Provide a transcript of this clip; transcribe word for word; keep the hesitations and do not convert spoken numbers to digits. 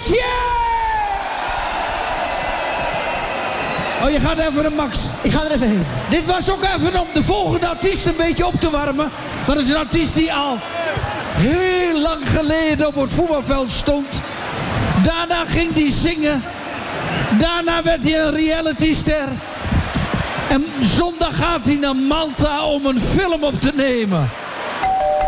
Maartje! Oh, je gaat even naar Max. Ik ga er even heen. Dit was ook even om de volgende artiest een beetje op te warmen. Dat is een artiest die al heel lang geleden op het voetbalveld stond. Daarna ging hij zingen. Daarna werd hij een realityster. En zondag gaat hij naar Malta om een film op te nemen.